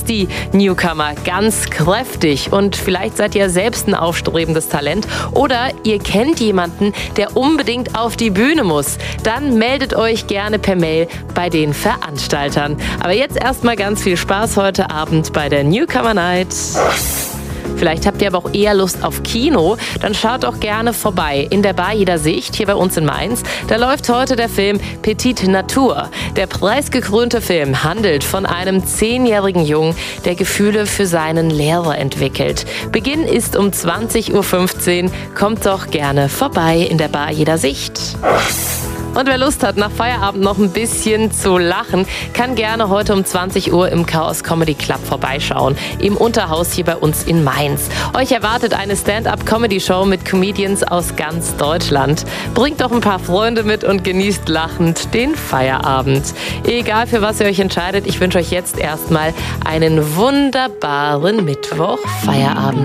unterstützt die Newcomer ganz kräftig. Und vielleicht seid ihr selbst ein aufstrebendes Talent oder ihr kennt jemanden, der unbedingt auf die Bühne muss. Dann meldet euch gerne per Mail bei den Veranstaltern. Aber jetzt erstmal ganz viel Spaß heute Abend bei der Newcomer Night. Vielleicht habt ihr aber auch eher Lust auf Kino, dann schaut doch gerne vorbei in der Bar Jeder Sicht hier bei uns in Mainz. Da läuft heute der Film Petite Natur. Der preisgekrönte Film handelt von einem 10-jährigen Jungen, der Gefühle für seinen Lehrer entwickelt. Beginn ist um 20:15 Uhr. Kommt doch gerne vorbei in der Bar Jeder Sicht. Und wer Lust hat, nach Feierabend noch ein bisschen zu lachen, kann gerne heute um 20 Uhr im Chaos Comedy Club vorbeischauen. Im Unterhaus hier bei uns in Mainz. Euch erwartet eine Stand-up-Comedy-Show mit Comedians aus ganz Deutschland. Bringt doch ein paar Freunde mit und genießt lachend den Feierabend. Egal für was ihr euch entscheidet, ich wünsche euch jetzt erstmal einen wunderbaren Mittwoch-Feierabend.